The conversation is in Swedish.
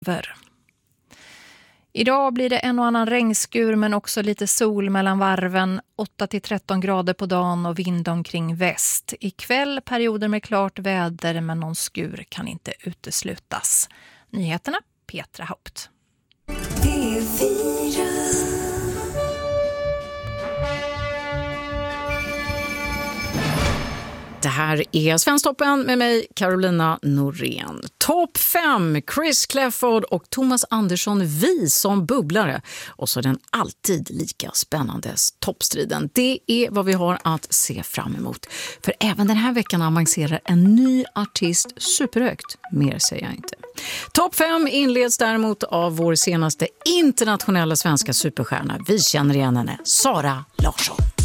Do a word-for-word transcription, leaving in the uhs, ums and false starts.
över. Idag blir det en och annan regnskur men också lite sol mellan varven, åtta till tretton grader på dagen och vind omkring väst. Ikväll perioder med klart väder men någon skur kan inte uteslutas. Nyheterna, Petra Haupt. Det här är Svensktoppen med mig, Carolina Norén. Topp fem, Chris Clafford och Thomas Andersson, vi som bubblare. Och så den alltid lika spännande toppstriden. Det är vad vi har att se fram emot. För även den här veckan avancerar en ny artist superhögt. Mer säger jag inte. Topp fem inleds däremot av vår senaste internationella svenska superstjärna. Vi känner igen henne, Sara Larsson.